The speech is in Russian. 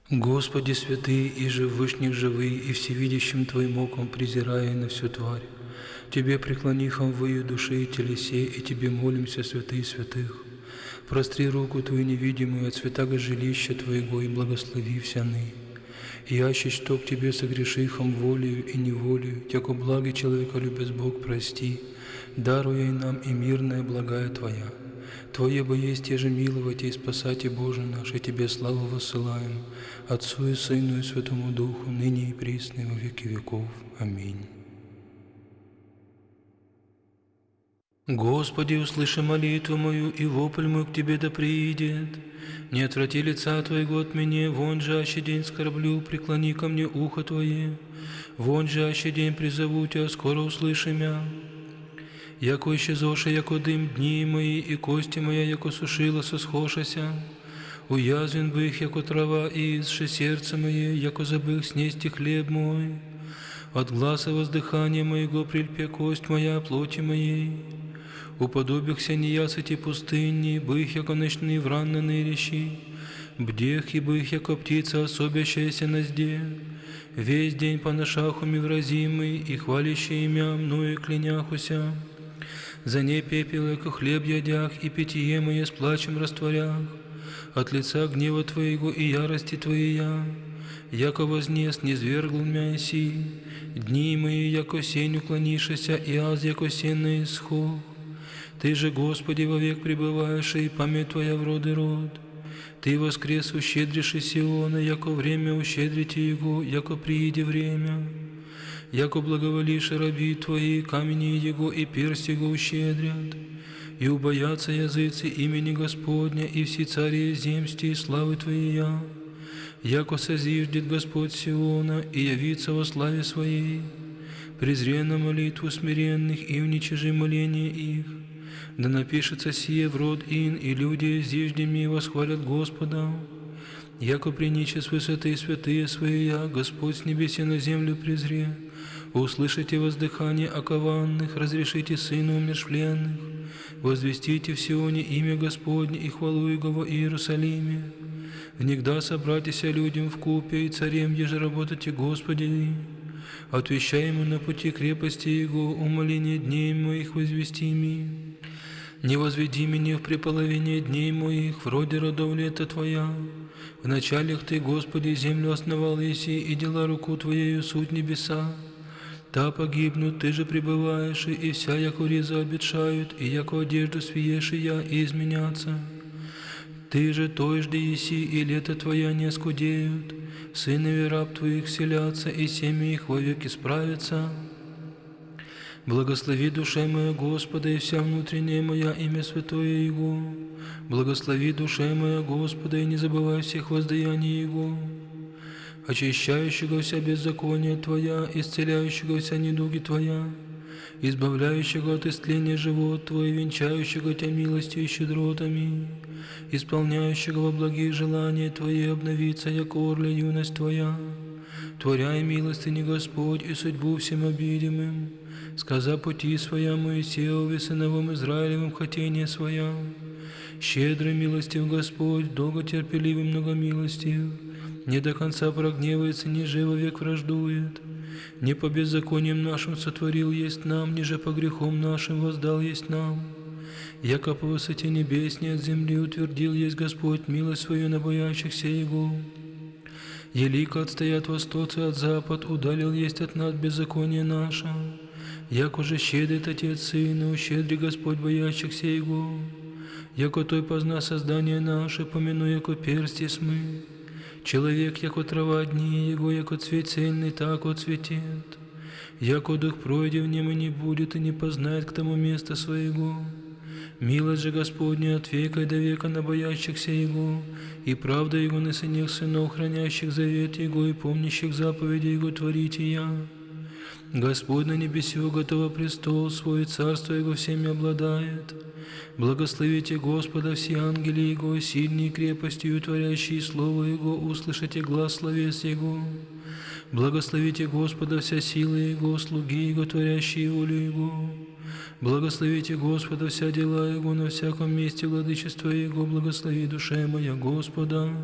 Господи, святый и же вышних живый, и всевидящим Твоим оком презирая на всю тварь, Тебе преклонихом выю души и телесе, и Тебе молимся, святый святых. Простри руку Твою невидимую от святаго жилища Твоего и благослови вся ны. Яще, что к Тебе согрешихом волею и неволею, яко благий человека любец Бог прости, даруя нам и мирная благая Твоя. Твое бы есть те же миловать и спасать, и Боже наш, и Тебе славу высылаем, Отцу и Сыну и Святому Духу, ныне и присно и во веки веков. Аминь. Господи, услыши молитву мою, и вопль мой к Тебе да приидет. Не отврати лица Твоего от меня, вон же аще день скорблю, преклони ко мне ухо Твое. Вон же аще день призову Тебя, скоро услыши мя. Яко исчезоша, яко дым дни мои, и кости моя, яко сушила, сосхошася. Уязвен бы их, яко трава, и изше сердце мое, яко забых снести хлеб мой. От гласа воздыхания моего прильпе кость моя плоти моей. Уподобихся неясыти пустыни, бых, яко ночные вранные рещи, бдех и бых, яко птица, особящаяся на зде. Весь день по ношаху мивразимый, и хвалящий имя мною кляняхуся. За ней пепел, яко хлеб ядях, и питье мое с плачем растворях. От лица гнева Твоего и ярости Твоя, яко вознес низвергл мя си. Дни мои, яко сень уклонишися, и аз, яко сенный исход. Ты же, Господи, вовек пребываешь, и память Твоя в род и род. Ты воскрес ущедришь и Сиона, яко время ущедрите Его, яко прииде время. Яко благоволишь раби Твои, камени Его и персть Его ущедрят. И убоятся языцы имени Господня, и все цари земсти и славы Твоя. Яко созиждет Господь Сиона, и явится во славе Своей. Презри на молитву смиренных, и уничижи моление их. Да напишется сие в род ин, и люди зиждеми восхвалят Господа. Яко приниче с высоты святые Своя, Господь с небеси на землю презре. Услышите воздыхание окованных, разрешите сыну умершвленных. Возвестите в Сионе имя Господне и хвалу Его в Иерусалиме. Внегда собратися людям в купе, и царем еже работайте Господи. Отвещай ему на пути крепости Его, умоление дней моих возвести ми. Не возведи меня в преполовине дней моих, вроде родов лета Твоя. В началях Ты, Господи, землю основал еси, и дела руку Твоею суть небеса. Та погибнут, Ты же пребываешь, и вся, яко риза обетшают, и яко одежду свиешия, и изменятся. Ты же той жди еси, и лето Твоя не оскудеют. Сынови раб Твоих селятся, и семьи их вовек исправятся. Благослови душе моя Господа, и вся внутренняя моя имя святое Его. Благослови душе моя Господа, и не забывай всех воздаяний Его. Очищающего вся беззакония Твоя, исцеляющего вся недуги Твоя, избавляющего от истления живот Твой, венчающего Тебя милостью и щедротами, исполняющего во благие желания Твои, обновиться, яко орля юность Твоя. Творяй милостыни Господь и судьбу всем обидимым, сказа пути Своя Моисееве, сыновым Израилевым хотение Своя. Щедрый милостив Господь, долготерпеливый многомилостив, не до конца прогневается, ниже вовек враждует. Не по беззакониям нашим сотворил есть нам, ниже по грехам нашим воздал есть нам. Яко по высоте небесней от земли утвердил есть Господь милость Свою на боящихся Его. Елико отстоят востоцы от запад, удалил есть от нас беззаконие наше. Яко же щедрит Отец Сына, ущедри Господь боящихся Его. Яко Той позна создание наше, помяну, яко персти смы. Человек, яко трава дни Его, яко цвет цельный, так отцветет. Яко дух пройдет в нем и не будет, и не познает к тому места своего. Милость же Господня от века и до века на боящихся Его, и правда Его на сынах сынов, хранящих завет Его и помнящих заповеди Его творите я. Господь на небесе готово престол свой, царство Его всеми обладает. Благословите Господа все ангели Его, сильные крепостью, творящие Слово Его, услышите глас словес Его. Благословите Господа вся сила Его, слуги Его, творящие волю Его. Благословите Господа вся дела Его, на всяком месте владычества Его, благослови душе моя Господа.